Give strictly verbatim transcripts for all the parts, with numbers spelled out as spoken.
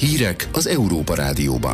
Hírek az Európa Rádióban.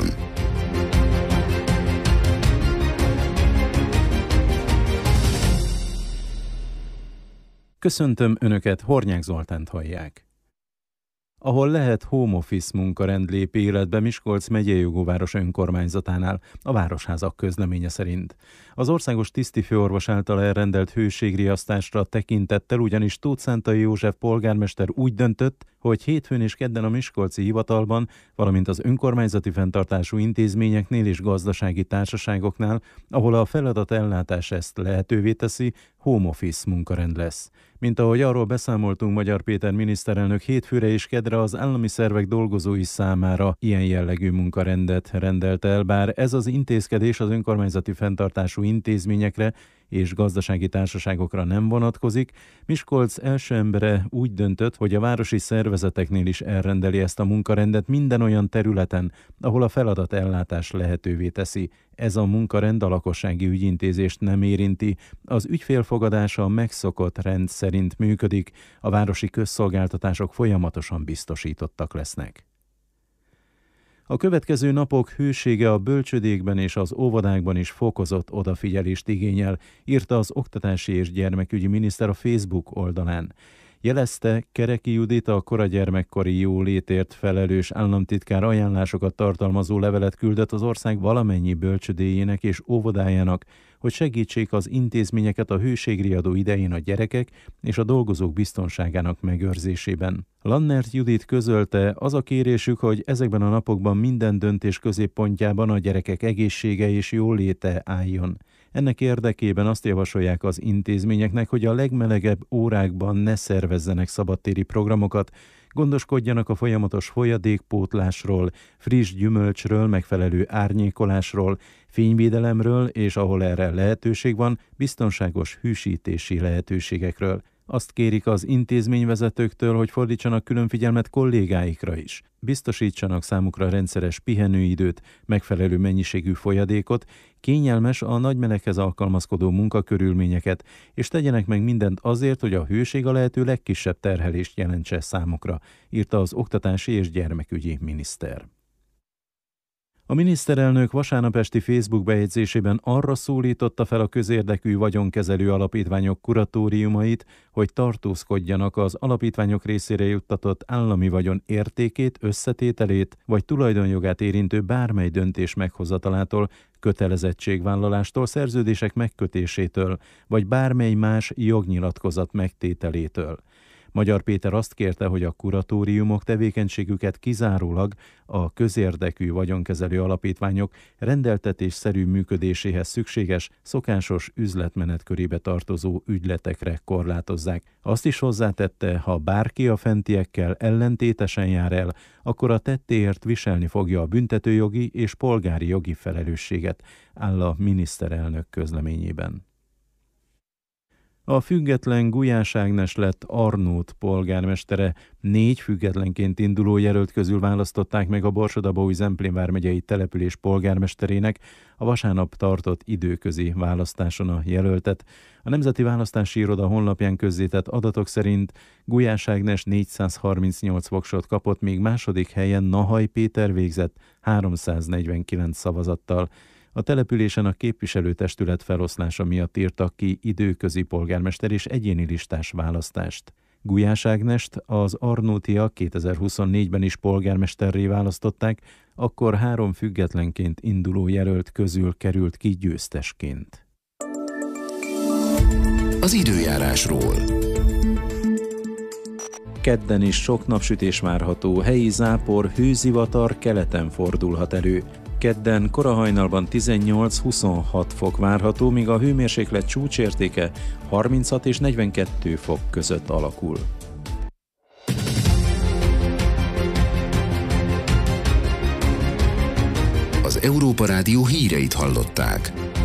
Köszöntöm Önöket, Hornyák Zoltánt hallják. Ahol lehet home office munkarend lép életbe Miskolc megyei jogóváros önkormányzatánál, a Városházak közleménye szerint. Az országos tisztifőorvos által elrendelt hőségriasztásra tekintettel ugyanis Tóth Szántai József polgármester úgy döntött, hogy hétfőn és kedden a miskolci hivatalban, valamint az önkormányzati fenntartású intézményeknél és gazdasági társaságoknál, ahol a feladatellátás ezt lehetővé teszi, home office munkarend lesz. Mint ahogy arról beszámoltunk, Magyar Péter miniszterelnök hétfőre és kedre az állami szervek dolgozói számára ilyen jellegű munkarendet rendelt el, bár ez az intézkedés az önkormányzati fenntartású intézményekre és gazdasági társaságokra nem vonatkozik. Miskolc első embere úgy döntött, hogy a városi szervezeteknél is elrendeli ezt a munkarendet minden olyan területen, ahol a feladatellátás lehetővé teszi. Ez a munkarend a lakossági ügyintézést nem érinti, az ügyfélfogadása a megszokott rend szerint működik, a városi közszolgáltatások folyamatosan biztosítottak lesznek. A következő napok hősége a bölcsödékben és az óvodákban is fokozott odafigyelést igényel, írta az Oktatási és Gyermekügyi Miniszter a Facebook oldalán. Jelezte, Kereki Judit a koragyermekkori jólétért felelős államtitkár ajánlásokat tartalmazó levelet küldött az ország valamennyi bölcsödéjének és óvodájának, hogy segítsék az intézményeket a hőségriadó idején a gyerekek és a dolgozók biztonságának megőrzésében. Lannert Judit közölte, az a kérésük, hogy ezekben a napokban minden döntés középpontjában a gyerekek egészsége és jóléte álljon. Ennek érdekében azt javasolják az intézményeknek, hogy a legmelegebb órákban ne szervezzenek szabadtéri programokat, gondoskodjanak a folyamatos folyadékpótlásról, friss gyümölcsről, megfelelő árnyékolásról, fényvédelemről és ahol erre lehetőség van, biztonságos hűsítési lehetőségekről. Azt kérik az intézményvezetőktől, hogy fordítsanak külön figyelmet kollégáikra is. Biztosítsanak számukra rendszeres pihenőidőt, megfelelő mennyiségű folyadékot, kényelmes a nagy meleghez alkalmazkodó munkakörülményeket, és tegyenek meg mindent azért, hogy a hőség a lehető legkisebb terhelést jelentse számukra, írta az Oktatási és Gyermekügyi Miniszter. A miniszterelnök vasárnap esti Facebook bejegyzésében arra szólította fel a közérdekű vagyonkezelő alapítványok kuratóriumait, hogy tartózkodjanak az alapítványok részére juttatott állami vagyon értékét, összetételét vagy tulajdonjogát érintő bármely döntés meghozatalától, kötelezettségvállalástól, szerződések megkötésétől, vagy bármely más jognyilatkozat megtételétől. Magyar Péter azt kérte, hogy a kuratóriumok tevékenységüket kizárólag a közérdekű vagyonkezelő alapítványok rendeltetésszerű működéséhez szükséges, szokásos üzletmenet körébe tartozó ügyletekre korlátozzák. Azt is hozzátette, ha bárki a fentiekkel ellentétesen jár el, akkor a tettéért viselni fogja a büntetőjogi és polgári jogi felelősséget, áll a miniszterelnök közleményében. A független Gulyás Ágnes lett Arnót polgármestere. Négy függetlenként induló jelölt közül választották meg a Borsod-Abaúj-Zemplén vármegyei település polgármesterének a vasárnap tartott időközi választáson a jelöltet. A Nemzeti Választási Iroda honlapján közzétett adatok szerint Gulyás Ágnes négyszázharmincnyolc voksot kapott, míg második helyen Nahaj Péter végzett háromszáznegyvenkilenc szavazattal. A településen a képviselőtestület feloszlása miatt írtak ki időközi polgármester és egyéni listás választást. Gulyás Ágnest az arnótiak kétezer-huszonnégyben is polgármesterré választották, akkor három függetlenként induló jelölt közül került ki győztesként. Az időjárásról. Kedden is sok napsütés várható, helyi zápor, hőzivatar keleten fordulhat elő. Kedden korahajnalban tizennyolc-huszonhat fok várható, míg a hőmérséklet csúcsértéke harminchat és negyvenkettő fok között alakul. Az Európa Rádió híreit hallották.